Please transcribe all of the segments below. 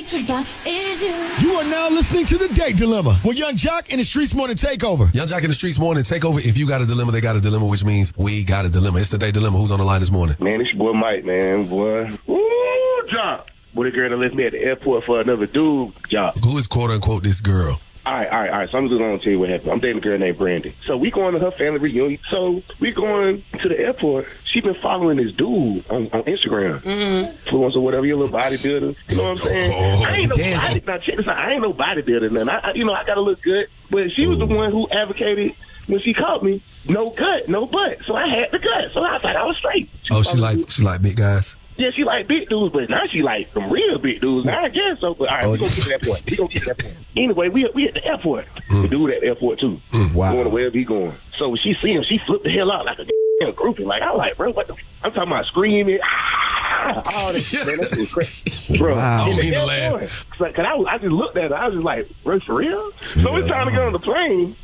You are now listening to The Date Dilemma with Young Jock and the Streets Morning Takeover. Young Jock and the Streets Morning Takeover. If you got a dilemma, they got a dilemma, which means we got a dilemma. It's The Date Dilemma. Who's on the line this morning? Man, it's your boy Mike, man. Boy. Ooh, Jock. Boy, the girl that left me at the airport for another dude, Jock. Who is quote-unquote this girl? All right. So I'm just going to tell you what happened. I'm dating a girl named Brandy. So we going to her family reunion. So we going to the airport. She been following this dude on Instagram. Influencer or whatever, your little bodybuilder. You know what I'm saying? I ain't no now check this out. I ain't no bodybuilder. Nothing. I got to look good. But she was the one who advocated when she caught me, no cut, no butt. So I had the cut. So I thought I was straight. She like big guys? Yeah, she like big dudes, but now she like some real big dudes. Now I guess so, but all right, we gonna get to that point. Anyway, we at the airport. The dude at the airport too. Wow. Going to wherever he going. So when she see him, she flipped the hell out like a groupie. Like I'm like, bro, what the? I'm talking about screaming. All that shit, man. That was crazy, bro. Wow. I don't mean to laugh. Cause I just looked at her. I was just like, bro, for real? So it's time to get on the plane,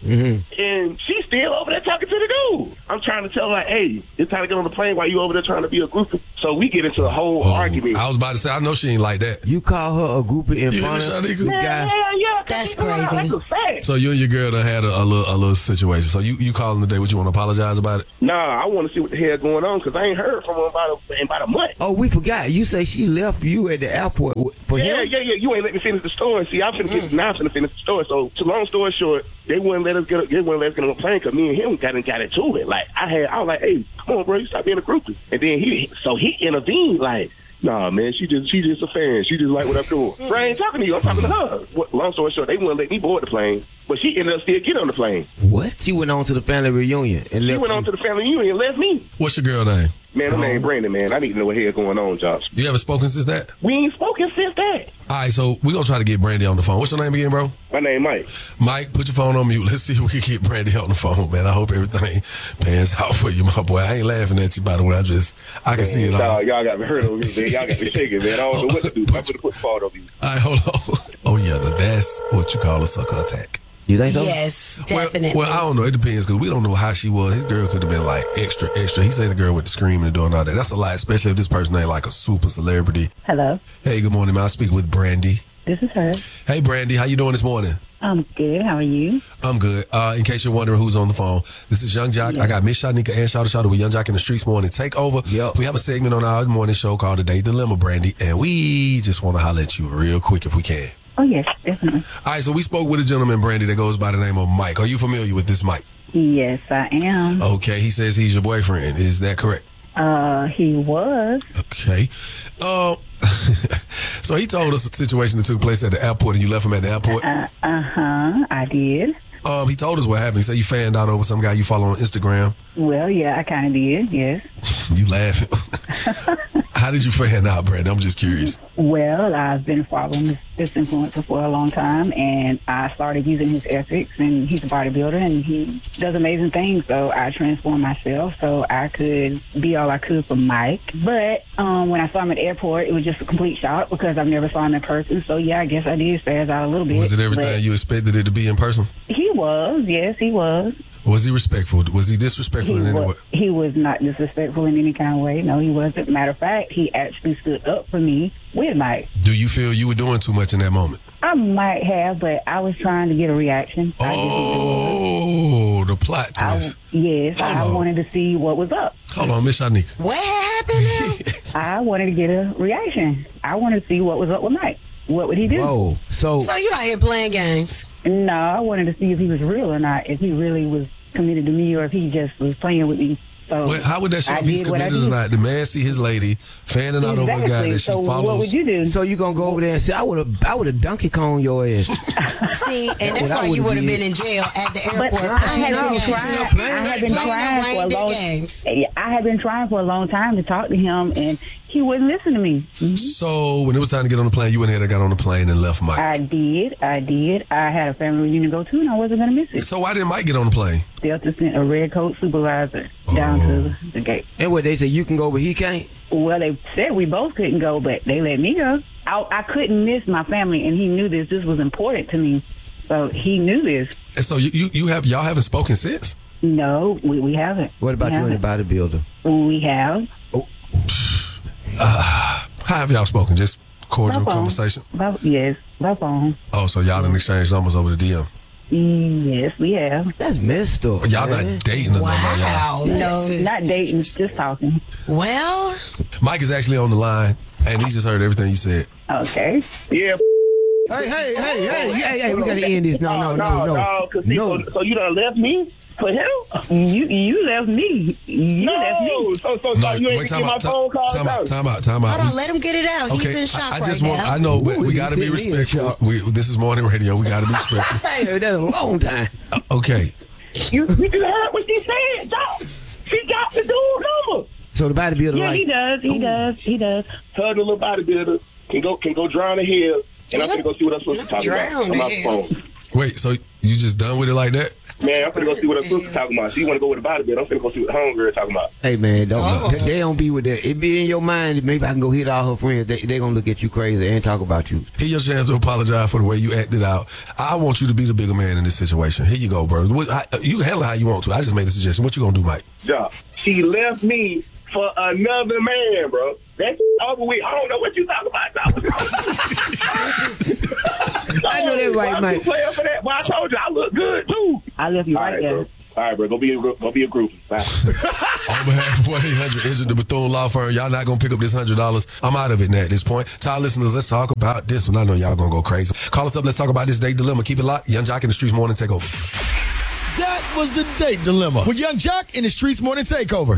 and she's still over there talking to the dude. I'm trying to tell her, like, hey, it's time to get on the plane while you over there trying to be a groupie. So we get into a whole argument. I was about to say, I know she ain't like that. You call her a groupie in front of the guy? Yeah. That's crazy. That's a fact. So you and your girl done had a little situation. So you calling today? What, you want to apologize about it? Nah, I want to see what the hell going on because I ain't heard from her about a month. Oh, we forgot. You say she left you at the airport for him? Yeah. You ain't let me finish the story. See, I'm finna finish the story. So, long story short, they wouldn't let us get on the plane because me and him got into it. Like I was like, hey, come on, bro, you stop being a groupie. And then he intervened like, nah, man, she just a fan. She just like what I'm doing. Bro, I ain't talking to you. I'm talking to her. Long story short, they wouldn't let me board the plane, but she ended up still getting on the plane. What? She went on to the family reunion and She went on to the family reunion and left me. What's your girl name? Man, her name Brandon, man. I need to know what hell going on, Josh. You haven't spoken since that? We ain't spoken since that. All right, so we're going to try to get Brandy on the phone. What's your name again, bro? My name Mike. Mike, put your phone on mute. Let's see if we can get Brandy on the phone, man. I hope everything pans out for you, my boy. I ain't laughing at you, by the way. I can see it all. Y'all got me hurt over me, man. Y'all got me shaking, man. I don't know what to do. I'm going to put the phone over you. All right, hold on. Oh, yeah, that's what you call a sucker attack. You think so? Yes, definitely. Well, I don't know. It depends because we don't know how she was. His girl could have been like extra. He said the girl went to screaming and doing all that. That's a lie, especially if this person ain't like a super celebrity. Hello. Hey, good morning, man. I speak with Brandy. This is her. Hey, Brandy. How you doing this morning? I'm good. How are you? I'm good. In case you're wondering who's on the phone, this is Young Jock. I got Miss Shanika and Shawty with Young Jock in the Streets Morning Takeover. Yep. We have a segment on our morning show called The Date Dilemma, Brandy, and we just want to holler at you real quick if we can. Oh, yes, definitely. All right, so we spoke with a gentleman, Brandy, that goes by the name of Mike. Are you familiar with this Mike? Yes, I am. Okay, he says he's your boyfriend. Is that correct? He was. Okay. So he told us a situation that took place at the airport and you left him at the airport? I did. He told us what happened. He said you fanned out over some guy you follow on Instagram. Well, yeah, I kind of did, yes. You laughing. How did you fan out, Brandon? I'm just curious. Well, I've been following this influencer for a long time, and I started using his ethics, and he's a bodybuilder, and he does amazing things, so I transformed myself so I could be all I could for Mike. But when I saw him at the airport, it was just a complete shock because I've never saw him in person, so yeah, I guess I did spaz out a little bit. Was it everything you expected it to be in person? He was, yes, he was. Was he respectful? Was he disrespectful in any way? He was not disrespectful in any kind of way. No, he wasn't. Matter of fact, he actually stood up for me with Mike. Do you feel you were doing too much in that moment? I might have, but I was trying to get a reaction. Oh, the plot twist. I wanted to see what was up. Hold on, Miss Shanika. What happened now? I wanted to get a reaction. I wanted to see what was up with Mike. What would he do? Whoa. So you out here playing games? No, I wanted to see if he was real or not, if he really was committed to me or if he just was playing with me. So how would that show if he's committed or not? The man see his lady fanning out over a guy that she follows. What would you do? So you gonna go over there and say, I would have Donkey Kong your ass. See, and that's why you would have been in jail at the airport. But I had been trying for a long time to talk to him, and he wouldn't listen to me. Mm-hmm. So when it was time to get on the plane, you went ahead and got on the plane and left Mike. I did. I had a family reunion to go to, and I wasn't going to miss it. So why didn't Mike get on the plane? Delta sent a red coat supervisor down to the gate. And what, they said you can go, but he can't? Well, they said we both couldn't go, but they let me go. I couldn't miss my family, and he knew this. This was important to me, so he knew this. And so y'all haven't spoken since? No, we haven't. What about you and the bodybuilder? We have. How have y'all spoken? Just cordial conversation? Yes, by phone. Oh, so y'all done exchanged numbers over the DM? Yes, we have. That's messed up. But y'all not dating or nothing, y'all. No, not dating, just talking. Well, Mike is actually on the line, and he just heard everything you said. Okay. Yeah. Hey, we gotta end this. No. So you done left me for him? You left me. You left me. So you ain't get my phone call? Time out. hold on, let him get it out. He's in shock I know, but we got to be respectful. This is morning radio. We got to be respectful. Hey, that's a long time. Okay. You heard what she said, dog. She got the dude's number. So the bodybuilder, Yeah, he does. Her, the little bodybuilder, can go drown in here, and I'm gonna go see what I'm supposed to talk about on my phone. Wait, so you just done with it like that? Man, I'm gonna go see what her sister talking about. She want to go with the bodybuilder. I'm gonna go see what the homegirl talking about. Hey man, they don't be with that. It be in your mind. Maybe I can go hit all her friends. They gonna look at you crazy and talk about you. Here's your chance to apologize for the way you acted out. I want you to be the bigger man in this situation. Here you go, bro. You can handle it how you want to. I just made a suggestion. What you gonna do, Mike? Yeah, she left me for another man, bro. That's over with. I don't know what you talking about, dog. I know that right, Mike. Player for that. Well, I told you I look good too. I left you right there. Bro. All right, bro. Go be a groupie. Bye. On behalf of 1-800 Injured the Bethune Law Firm, y'all not gonna pick up this $100. I'm out of it now at this point. To our listeners, let's talk about this one. I know y'all gonna go crazy. Call us up. Let's talk about this date dilemma. Keep it locked. Young Jock in the Streets Morning Takeover. That was the date dilemma with Young Jock in the Streets Morning Takeover.